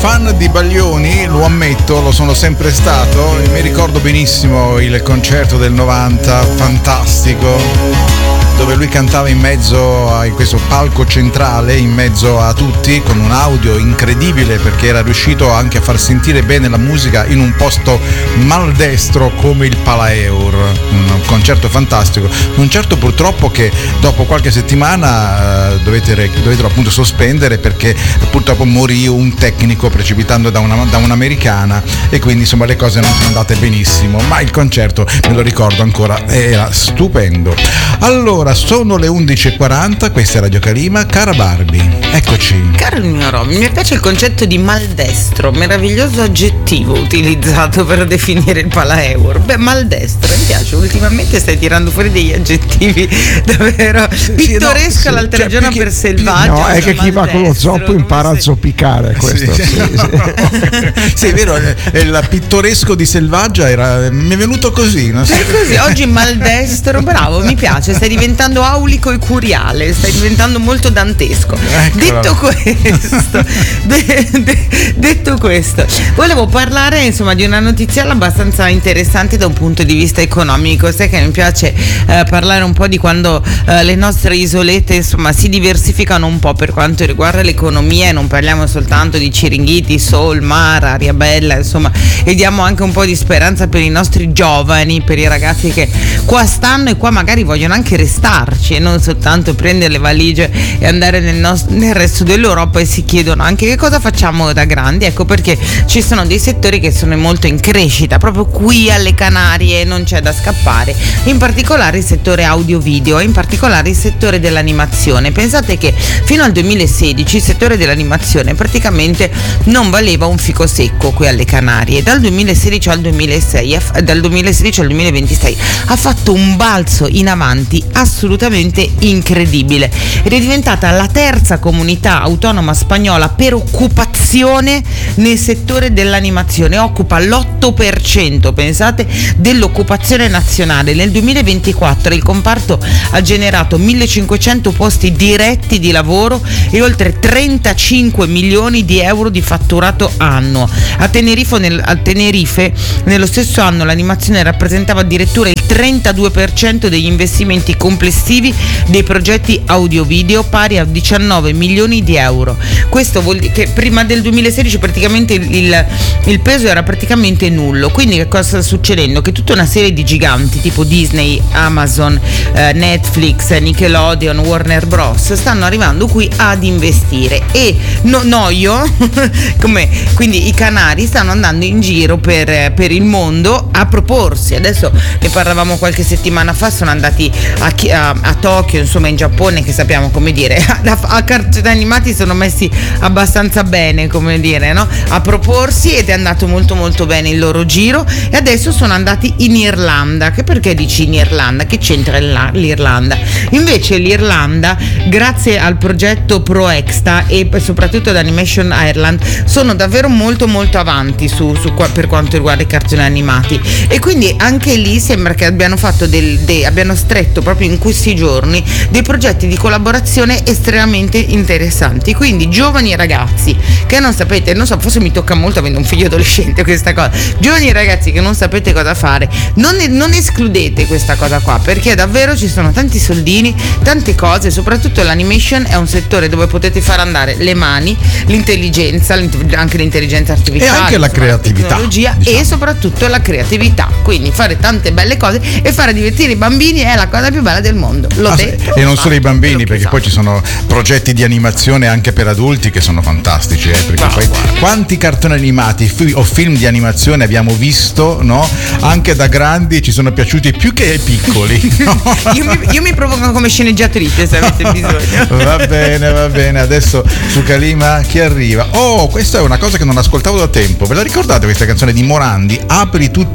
fan di Baglioni, lo ammetto, lo sono sempre stato. Mi ricordo benissimo il concerto del 90, fantastico, dove lui cantava in mezzo a questo palco centrale, in mezzo a tutti, con un audio incredibile, perché era riuscito anche a far sentire bene la musica in un posto maldestro come il Palaeur. Un concerto fantastico, un concerto purtroppo che dopo qualche settimana dovettero appunto sospendere, perché purtroppo morì un tecnico precipitando da un'americana, e quindi insomma le cose non sono andate benissimo, ma il concerto me lo ricordo ancora, era stupendo. Allora, sono le 11:40, questa è Radio Calima. Cara Barbie, eccoci. Caro il mio Romy, mi piace il concetto di maldestro, meraviglioso aggettivo utilizzato per definire il Palaeur. Beh, maldestro, mi piace, ultimamente stai tirando fuori degli aggettivi davvero pittoresco. L'altra giorno per selvaggio. No, è che chi va con lo zoppo impara a zoppicare, questo. Sì, sì, è vero, il pittoresco di Selvaggia mi è venuto così, no? È così, oggi maldestro, bravo, mi piace, stai diventando aulico e curiale, stai diventando molto dantesco. Detto questo, volevo parlare insomma di una notizia abbastanza interessante da un punto di vista economico. Sai che mi piace parlare un po' di quando le nostre isolette insomma si diversificano un po' per quanto riguarda l'economia, e non parliamo soltanto di Ciringhiti, Sol, Mara, aria bella, insomma, e diamo anche un po' di speranza per i nostri giovani, per i ragazzi che qua stanno e qua magari vogliono anche restarci e non soltanto prendere le valigie e andare nel resto dell'Europa, e si chiedono anche che cosa facciamo da grandi. Ecco perché ci sono dei settori che sono molto in crescita, proprio qui alle Canarie non c'è da scappare, in particolare il settore audio-video, in particolare il settore dell'animazione. Pensate che fino al 2016 il settore dell'animazione praticamente non valeva un fico secco qui alle Canarie. Dal 2016 al 2026 ha fatto un balzo in avanti assolutamente incredibile ed è diventata la terza comunità autonoma spagnola per occupazione nel settore dell'animazione. Occupa l'8%, pensate, dell'occupazione nazionale. Nel 2024 il comparto ha generato 1500 posti diretti di lavoro e oltre 35 milioni di euro di fatturato annuo. A Tenerife nello stesso anno l'animazione rappresentava addirittura il 32% degli investimenti complessivi dei progetti audio-video, pari a 19 milioni di euro. Questo vuol dire che prima del 2016 praticamente il peso era praticamente nullo. Quindi che cosa sta succedendo? Che tutta una serie di giganti tipo Disney, Amazon, Netflix, Nickelodeon, Warner Bros. Stanno arrivando qui ad investire, e quindi i canari stanno andando in giro per il mondo a proporsi. Adesso ne parlavamo qualche settimana fa, sono andati a Tokyo, insomma in Giappone, che sappiamo, come dire, a cartoni animati sono messi abbastanza bene, come dire, no? A proporsi, ed è andato molto molto bene il loro giro. E adesso sono andati in Irlanda. Che perché dici in Irlanda? Che c'entra l'Irlanda? Invece l'Irlanda, grazie al progetto ProExta e soprattutto ad Animation Ireland, sono davvero molto molto avanti per quanto riguarda i cartoni animati, e quindi anche lì sembra che abbiano stretto proprio in questi giorni dei progetti di collaborazione estremamente interessanti. Quindi giovani ragazzi che non sapete, non so, forse mi tocca molto avendo un figlio adolescente questa cosa, giovani ragazzi che non sapete cosa fare, non escludete questa cosa qua, perché davvero ci sono tanti soldini, tante cose. Soprattutto l'animation è un settore dove potete far andare le mani, l'intelligenza, anche l'intelligenza artificiale, e anche la creatività, la tecnologia, diciamo. E soprattutto la creatività. Quindi fare tante belle cose e fare divertire i bambini è la cosa più bella del mondo. L'ho detto. E non solo i bambini, perché poi ci sono progetti di animazione anche per adulti che sono fantastici, perché poi quanti cartoni animati o film di animazione abbiamo visto, no? Anche da grandi ci sono piaciuti più che ai piccoli, no? io mi provoco come sceneggiatrice, se avete bisogno. Va bene, adesso su Calima chi arriva? Oh, questa è una cosa che non ascoltavo da tempo. Ve la ricordate questa canzone di Morandi? Apri tutti